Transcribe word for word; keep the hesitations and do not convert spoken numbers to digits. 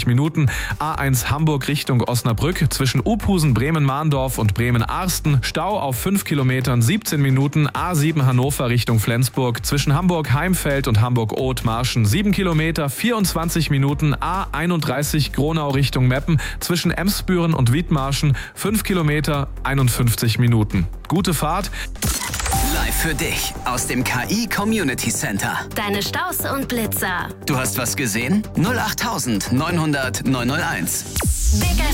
fünfundvierzig Minuten. A eins Hamburg Richtung Osnabrück zwischen Uphusen, Bremen-Mahndorf und Bremen-Arsten. Stau auf fünf Kilometern, siebzehn Minuten. A sieben Hannover Richtung Flensburg zwischen Hamburg-Heimfeld und Hamburg-Othmarschen. sieben Kilometer, vierundzwanzig Minuten. A einunddreißig Gronau Richtung Meppen zwischen Emsbüren und Wiedmarschen. fünf Kilometer, einundfünfzig Minuten. Gute Fahrt. Live für dich aus dem K I Community Center. Deine Staus und Blitzer. Du hast was gesehen? null acht neunhundert neunhunderteins. Big